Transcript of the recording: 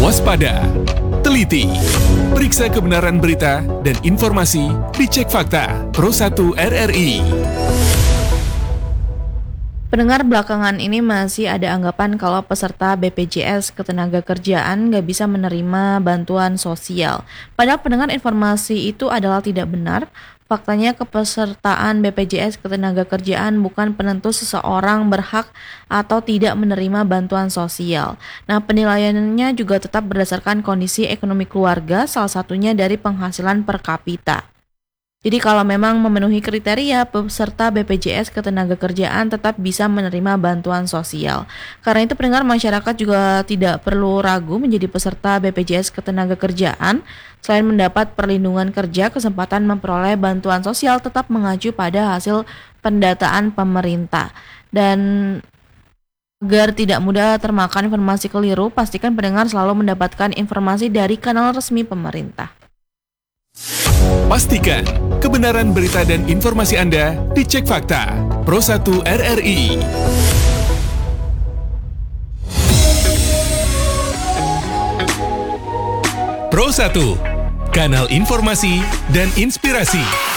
Waspada, teliti, periksa kebenaran berita dan informasi, dicek fakta. Pro1 RRI. Pendengar, belakangan ini masih ada anggapan kalau peserta BPJS Ketenagakerjaan nggak bisa menerima bantuan sosial. Padahal pendengar, informasi itu adalah tidak benar. Faktanya kepesertaan BPJS Ketenagakerjaan bukan penentu seseorang berhak atau tidak menerima bantuan sosial. Nah, penilaiannya juga tetap berdasarkan kondisi ekonomi keluarga, salah satunya dari penghasilan per kapita. Jadi kalau memang memenuhi kriteria, peserta BPJS Ketenagakerjaan tetap bisa menerima bantuan sosial. Karena itu pendengar, masyarakat juga tidak perlu ragu menjadi peserta BPJS Ketenagakerjaan. Selain mendapat perlindungan kerja, kesempatan memperoleh bantuan sosial tetap mengacu pada hasil pendataan pemerintah. Dan agar tidak mudah termakan informasi keliru, pastikan pendengar selalu mendapatkan informasi dari kanal resmi pemerintah. Pastikan kebenaran berita dan informasi Anda dicek fakta. Pro1 RRI. Pro1, kanal informasi dan inspirasi.